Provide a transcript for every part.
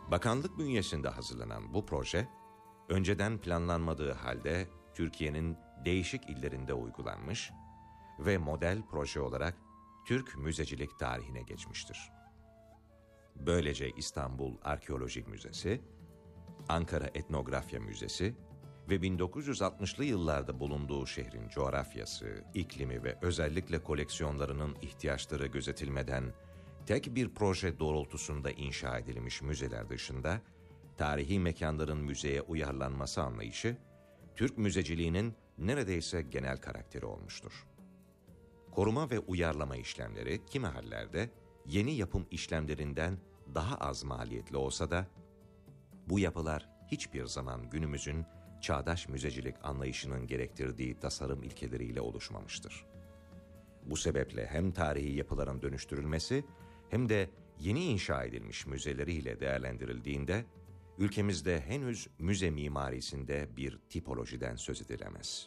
Bakanlık bünyesinde hazırlanan bu proje, önceden planlanmadığı halde Türkiye'nin değişik illerinde uygulanmış ve model proje olarak Türk müzecilik tarihine geçmiştir. Böylece İstanbul Arkeolojik Müzesi, Ankara Etnografya Müzesi ve 1960'lı yıllarda bulunduğu şehrin coğrafyası, iklimi ve özellikle koleksiyonlarının ihtiyaçları gözetilmeden tek bir proje doğrultusunda inşa edilmiş müzeler dışında, tarihi mekanların müzeye uyarlanması anlayışı, Türk müzeciliğinin neredeyse genel karakteri olmuştur. Koruma ve uyarlama işlemleri kimi hallerde yeni yapım işlemlerinden daha az maliyetli olsa da, bu yapılar hiçbir zaman günümüzün çağdaş müzecilik anlayışının gerektirdiği tasarım ilkeleriyle oluşmamıştır. Bu sebeple hem tarihi yapıların dönüştürülmesi hem de yeni inşa edilmiş müzeleriyle değerlendirildiğinde, ülkemizde henüz müze mimarisinde bir tipolojiden söz edilemez.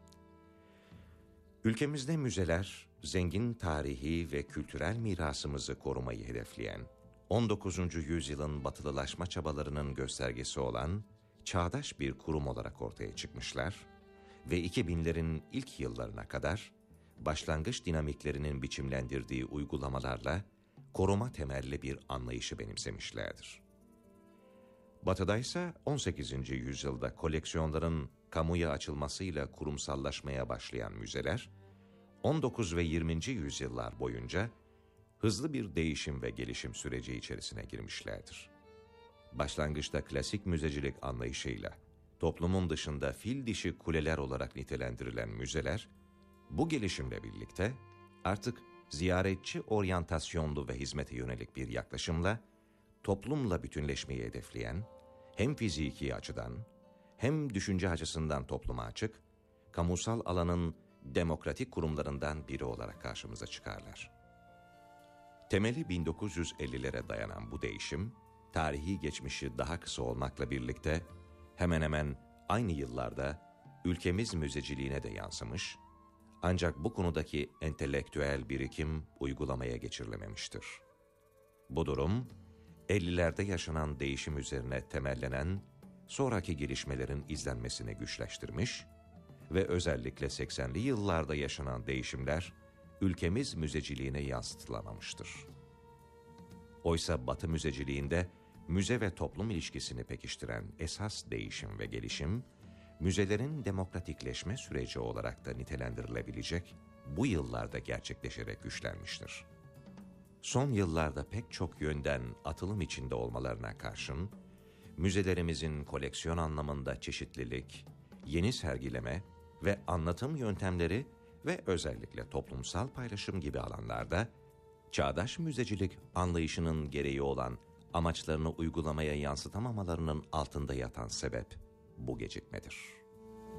Ülkemizde müzeler, zengin tarihi ve kültürel mirasımızı korumayı hedefleyen, 19. yüzyılın batılılaşma çabalarının göstergesi olan çağdaş bir kurum olarak ortaya çıkmışlar ve 2000'lerin ilk yıllarına kadar başlangıç dinamiklerinin biçimlendirdiği uygulamalarla koruma temelli bir anlayışı benimsemişlerdir. Batı'da ise 18. yüzyılda koleksiyonların kamuya açılmasıyla kurumsallaşmaya başlayan müzeler, 19 ve 20. yüzyıllar boyunca hızlı bir değişim ve gelişim süreci içerisine girmişlerdir. Başlangıçta klasik müzecilik anlayışıyla toplumun dışında fil dişi kuleler olarak nitelendirilen müzeler, bu gelişimle birlikte artık ziyaretçi oryantasyonlu ve hizmete yönelik bir yaklaşımla toplumla bütünleşmeyi hedefleyen, hem fiziki açıdan hem düşünce açısından topluma açık, kamusal alanın demokratik kurumlarından biri olarak karşımıza çıkarlar. Temeli 1950'lere dayanan bu değişim, tarihi geçmişi daha kısa olmakla birlikte hemen hemen aynı yıllarda ülkemiz müzeciliğine de yansımış, ancak bu konudaki entelektüel birikim uygulamaya geçirilememiştir. Bu durum, 50'lerde yaşanan değişim üzerine temellenen sonraki gelişmelerin izlenmesini güçleştirmiş ve özellikle 80'li yıllarda yaşanan değişimler ülkemiz müzeciliğine yansıtılamamıştır. Oysa Batı müzeciliğinde müze ve toplum ilişkisini pekiştiren esas değişim ve gelişim, müzelerin demokratikleşme süreci olarak da nitelendirilebilecek bu yıllarda gerçekleşerek güçlenmiştir. Son yıllarda pek çok yönden atılım içinde olmalarına karşın, müzelerimizin koleksiyon anlamında çeşitlilik, yeni sergileme ve anlatım yöntemleri ve özellikle toplumsal paylaşım gibi alanlarda, çağdaş müzecilik anlayışının gereği olan amaçlarını uygulamaya yansıtamamalarının altında yatan sebep bu gecikmedir.